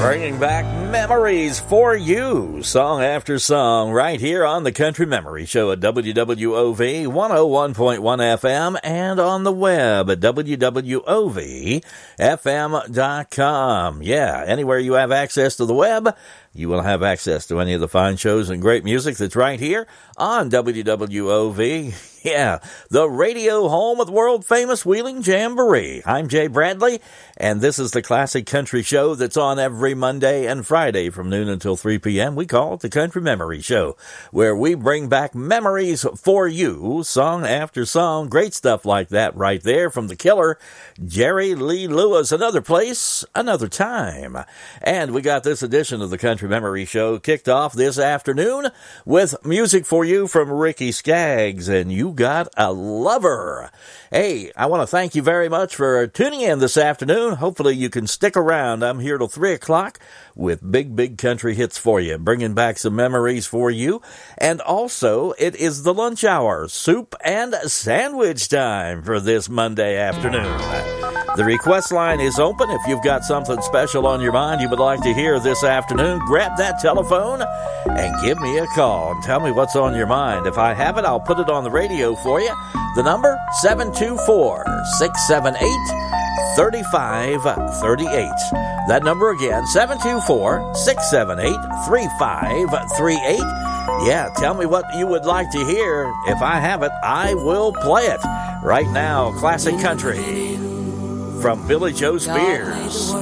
Bringing back memories for you, song after song, right here on the Country Memory Show at WWOV 101.1 FM and on the web at WWOVFM.com. Yeah, anywhere you have access to the web, you will have access to any of the fine shows and great music that's right here on WWOV. Yeah, the radio home of the world-famous Wheeling Jamboree. I'm Jay Bradley, and this is the classic country show that's on every Monday and Friday from noon until 3 p.m. We call it the Country Memory Show, where we bring back memories for you, song after song. Great stuff like that right there from the killer, Jerry Lee Lewis. Another place, another time. And we got this edition of the Country Memory Show kicked off this afternoon with music for you from Ricky Skaggs, and You Got a Lover. Hey, I want to thank you very much for tuning in this afternoon. Hopefully you can stick around. I'm here till 3 o'clock with big country hits for you, bringing back some memories for you. And also, it is the lunch hour, soup and sandwich time for this Monday afternoon. The request line is open. If you've got something special on your mind you would like to hear this afternoon, grab that telephone and give me a call and tell me what's on your mind. If I have it, I'll put it on the radio for you. The number, 724-678-3538. That number again, 724-678-3538. Yeah, tell me what you would like to hear. If I have it, I will play it. Right now, classic country from Billy Joe Spears.